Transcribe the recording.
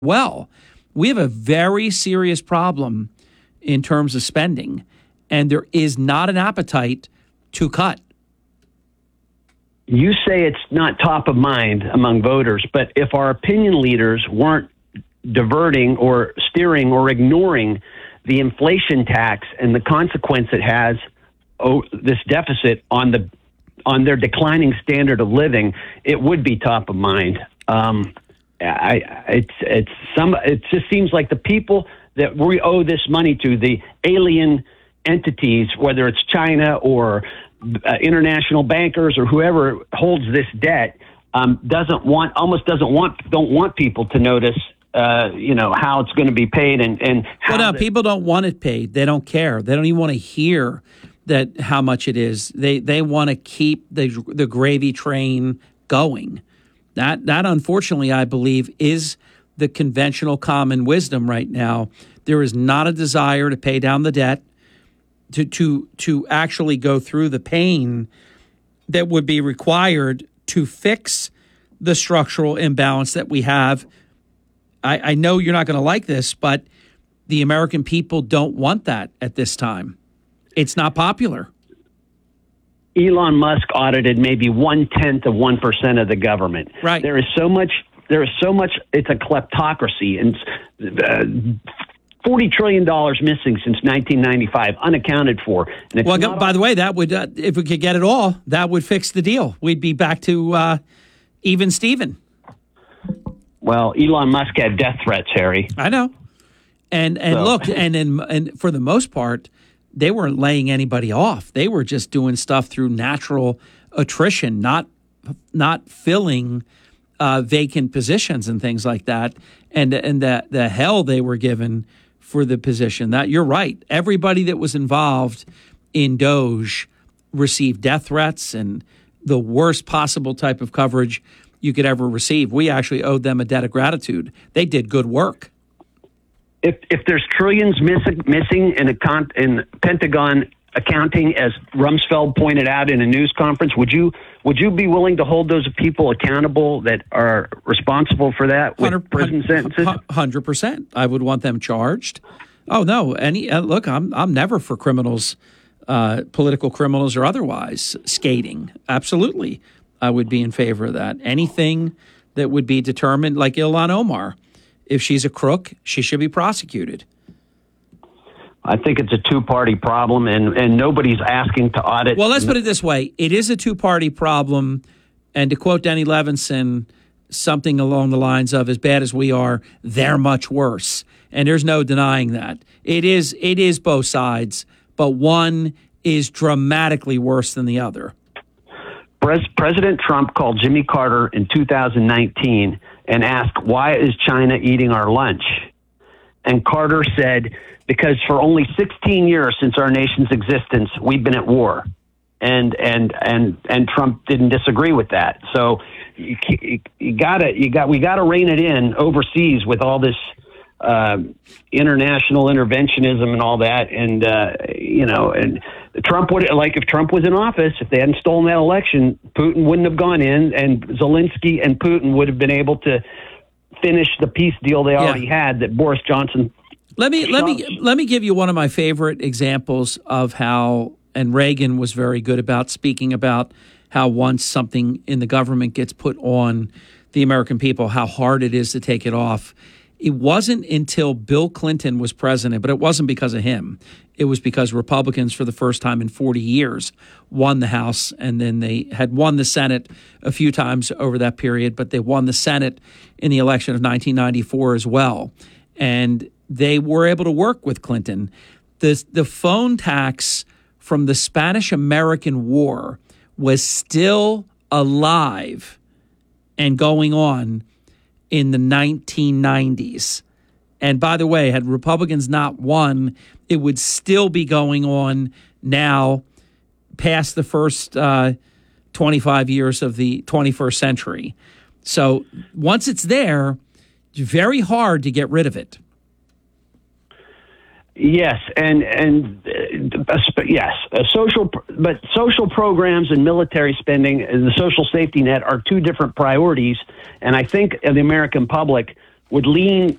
well. We have a very serious problem in terms of spending, and there is not an appetite to cut. You say it's not top of mind among voters, but if our opinion leaders weren't diverting or steering or ignoring the inflation tax and the consequence it has, this deficit on their declining standard of living, it would be top of mind. It just seems like the people that we owe this money to, the alien entities, whether it's China or international bankers or whoever holds this debt, don't want people to notice how it's going to be paid and how. People don't want it paid. They don't care. They don't even want to hear that how much it is. They want to keep the gravy train going. That unfortunately, I believe, is the conventional common wisdom right now. There is not a desire to pay down the debt, to actually go through the pain that would be required to fix the structural imbalance that we have. I know you're not going to like this, but the American people don't want that at this time. It's not popular. Elon Musk audited maybe 0.1% of the government. Right. There is so much. It's a kleptocracy, and $40 trillion missing since 1995, unaccounted for. And by the way, that would if we could get it all, that would fix the deal. We'd be back to even Steven. Well, Elon Musk had death threats, Harry. I know, and look, and for the most part, they weren't laying anybody off. They were just doing stuff through natural attrition, not filling vacant positions and things like that. And the hell they were given for the position. That you're right. Everybody that was involved in Doge received death threats and the worst possible type of coverage you could ever receive. We actually owed them a debt of gratitude. They did good work. If there's trillions missing in Pentagon accounting, as Rumsfeld pointed out in a news conference, would you be willing to hold those people accountable that are responsible for that with prison sentences? 100%. I would want them charged. Oh no! Look, I'm never for criminals, political criminals or otherwise, skating. Absolutely, I would be in favor of that. Anything that would be determined, like Ilhan Omar. If she's a crook, she should be prosecuted. I think it's a two-party problem, and nobody's asking to audit. Well, let's put it this way. It is a two-party problem, and to quote Denny Levinson, something along the lines of, as bad as we are, they're much worse. And there's no denying that. It is both sides, but one is dramatically worse than the other. President Trump called Jimmy Carter in 2019 and asked, why is China eating our lunch? And Carter said, because for only 16 years since our nation's existence, we've been at war. And Trump didn't disagree with that. So we gotta rein it in overseas with all this international interventionism and all that. And Trump would, like, if Trump was in office, if they hadn't stolen that election, Putin wouldn't have gone in, and Zelensky and Putin would have been able to finish the peace deal they already had that Boris Johnson. Let me give you one of my favorite examples of how, and Reagan was very good about speaking about how once something in the government gets put on the American people, how hard it is to take it off. It wasn't until Bill Clinton was president, but it wasn't because of him. It was because Republicans, for the first time in 40 years, won the House, and then they had won the Senate a few times over that period, but they won the Senate in the election of 1994 as well. And they were able to work with Clinton. The phone tax from the Spanish-American War was still alive and going on in the 1990s. And by the way, had Republicans not won, it would still be going on now past the first 25 years of the 21st century. So once it's there, it's very hard to get rid of it. Yes, yes, social programs and military spending and the social safety net are two different priorities, and I think the American public would lean